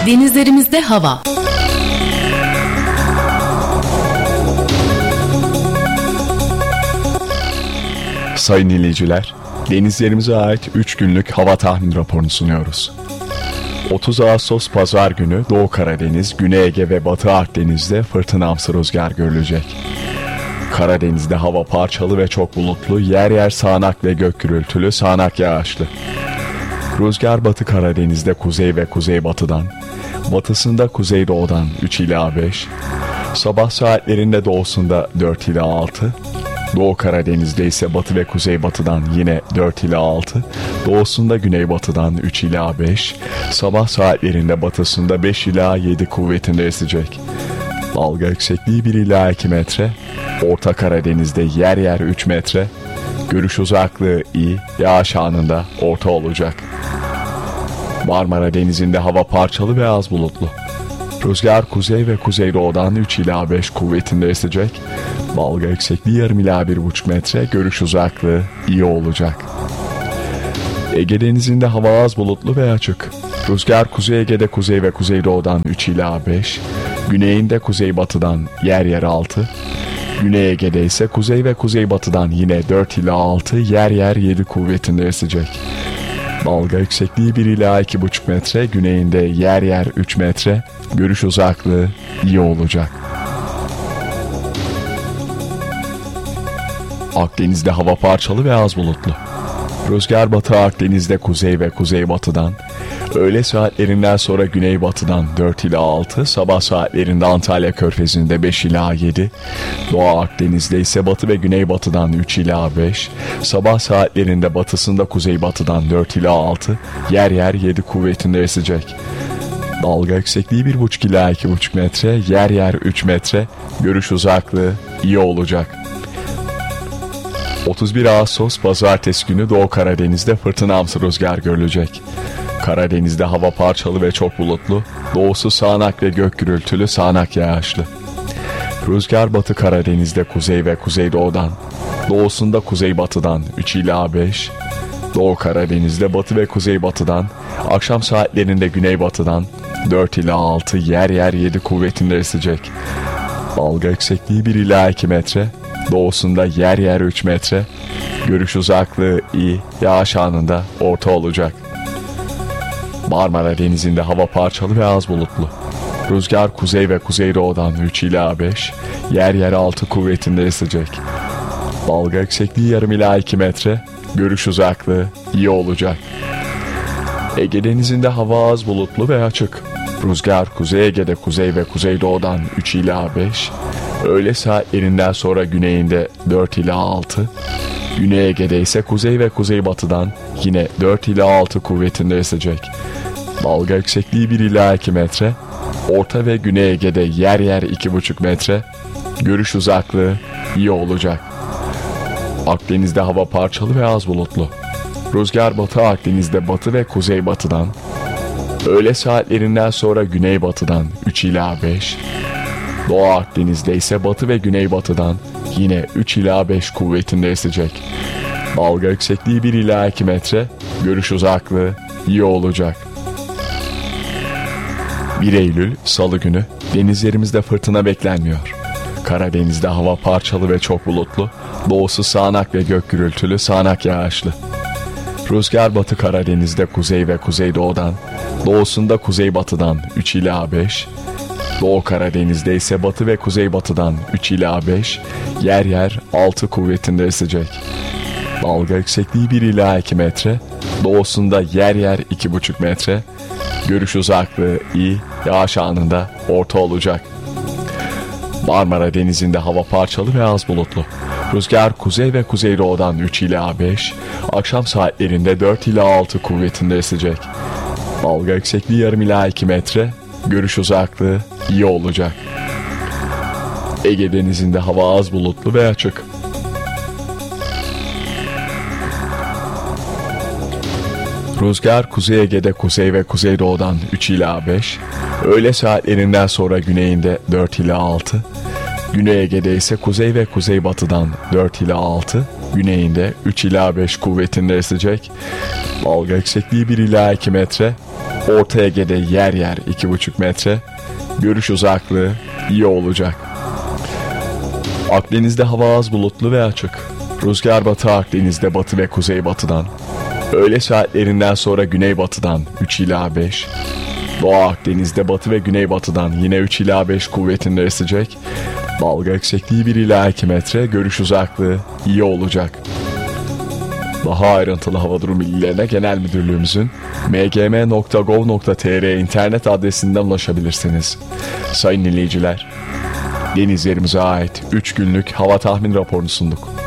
Denizlerimizde hava. Sayın dinleyiciler, denizlerimize ait 3 günlük hava tahmin raporunu sunuyoruz. 30 Ağustos Pazar günü Doğu Karadeniz, Güney Ege ve Batı Akdeniz'de fırtınamsı rüzgar görülecek. Karadeniz'de hava parçalı ve çok bulutlu, yer yer sağanak ve gök gürültülü, sağanak yağışlı. Rüzgar Batı Karadeniz'de kuzey ve kuzeybatıdan, batısında kuzeydoğudan 3 ila 5, sabah saatlerinde doğusunda 4 ila 6, Doğu Karadeniz'de ise batı ve kuzeybatıdan yine 4 ila 6, doğusunda güneybatıdan 3 ila 5, sabah saatlerinde batısında 5 ila 7 kuvvetinde esecek. Dalga yüksekliği 1 ila 2 metre, Orta Karadeniz'de yer yer 3 metre, görüş uzaklığı iyi, yağış anında orta olacak. Marmara Denizi'nde hava parçalı ve az bulutlu. Rüzgar kuzey ve kuzeydoğudan 3 ila 5 kuvvetinde esecek. Dalga yüksekliği yarım ila 1,5 metre, görüş uzaklığı iyi olacak. Ege Denizi'nde hava az bulutlu ve açık. Rüzgar Kuzey Ege'de kuzey ve kuzeydoğudan 3 ila 5, güneyinde kuzeybatıdan yer yer 6, Güney Ege'de ise kuzey ve kuzeybatıdan yine 4 ila 6, yer yer 7 kuvvetinde esecek. Dalga yüksekliği 1 ila 2,5 metre, güneyinde yer yer 3 metre, görüş uzaklığı iyi olacak. Akdeniz'de hava parçalı ve az bulutlu. Rüzgar Batı Akdeniz'de kuzey ve kuzeybatıdan, öğle saatlerinden sonra güneybatıdan 4 ila 6, sabah saatlerinde Antalya Körfezi'nde 5 ila 7, Doğu Akdeniz'de ise batı ve güneybatıdan 3 ila 5, sabah saatlerinde batısında kuzeybatıdan 4 ila 6, yer yer 7 kuvvetinde esecek. Dalga yüksekliği 1,5 ila 2,5 metre, yer yer 3 metre, görüş uzaklığı iyi olacak. 31 Ağustos Pazartesi günü Doğu Karadeniz'de fırtınamsı rüzgar görülecek. Karadeniz'de hava parçalı ve çok bulutlu, doğusu sağanak ve gök gürültülü, sağanak yağışlı. Rüzgar Batı Karadeniz'de kuzey ve kuzeydoğudan, doğusunda kuzeybatıdan 3 ila 5, Doğu Karadeniz'de batı ve kuzeybatıdan, akşam saatlerinde güneybatıdan 4 ila 6, yer yer 7 kuvvetinde esecek. Dalga yüksekliği 1 ila 2 metre, doğusunda yer yer 3 metre, görüş uzaklığı iyi, yağış anında orta olacak. Marmara Denizi'nde hava parçalı ve az bulutlu. Rüzgar kuzey ve kuzeydoğudan 3 ila 5, yer yer 6 kuvvetinde esecek. Dalga yüksekliği yarım ila 2 metre, görüş uzaklığı iyi olacak. Ege Denizi'nde hava az bulutlu ve açık. Rüzgar Kuzey Ege'de kuzey ve kuzeydoğudan 3 ila 5, öğle saatlerinden sonra güneyinde 4 ila 6, Güney Ege'de ise kuzey ve kuzeybatıdan yine 4 ila 6 kuvvetinde esecek. Dalga yüksekliği 1 ila 2 metre, Orta ve Güney Ege'de yer yer 2,5 metre, görüş uzaklığı iyi olacak. Akdeniz'de hava parçalı ve az bulutlu. Rüzgar Batı Akdeniz'de batı ve kuzeybatıdan, öğle saatlerinden sonra güneybatıdan 3 ila 5, Doğu Akdeniz'de ise batı ve güneybatıdan yine 3 ila 5 kuvvetinde esecek. Dalga yüksekliği 1 ila 2 metre, görüş uzaklığı iyi olacak. 1 Eylül Salı günü denizlerimizde fırtına beklenmiyor. Karadeniz'de hava parçalı ve çok bulutlu, doğusu sağanak ve gök gürültülü, sağanak yağışlı. Rüzgar Batı Karadeniz'de kuzey ve kuzeydoğudan, doğusunda kuzeybatıdan 3 ila 5, Doğu Karadeniz'de ise batı ve kuzeybatıdan 3 ila 5, yer yer 6 kuvvetinde esecek. Dalga yüksekliği 1 ila 2 metre, doğusunda yer yer 2,5 metre, görüş uzaklığı iyi, yağış anında orta olacak. Marmara Denizi'nde hava parçalı ve az bulutlu. Rüzgar kuzey ve kuzeydoğudan 3 ila 5, akşam saatlerinde 4 ila 6 kuvvetinde esecek. Dalga yüksekliği yarım ila 2 metre, görüş uzaklığı iyi olacak. Ege Denizi'nde hava az bulutlu ve açık. Rüzgar Kuzey Ege'de kuzey ve kuzeydoğudan 3 ila 5, öğle saatlerinden sonra güneyinde 4 ila 6, Güney Ege'de ise kuzey ve kuzeybatıdan 4 ila 6, güneyinde 3 ila 5 kuvvetinde esecek. Dalga yüksekliği 1 ila 2 metre, Orta Ege'de yer yer 2,5 metre. Görüş uzaklığı iyi olacak. Akdeniz'de hava az bulutlu ve açık. Rüzgar Batı Akdeniz'de batı ve kuzeybatıdan. Öğle saatlerinden sonra güneybatıdan 3 ila 5. Doğu Akdeniz'de batı ve güneybatıdan yine 3 ila 5 kuvvetinde esecek. Dalga yüksekliği 1 ila 2 metre. Görüş uzaklığı iyi olacak. Daha ayrıntılı hava durum bilgilerine Genel Müdürlüğümüzün mgm.gov.tr internet adresinden ulaşabilirsiniz. Sayın dinleyiciler, denizlerimize ait 3 günlük hava tahmin raporunu sunduk.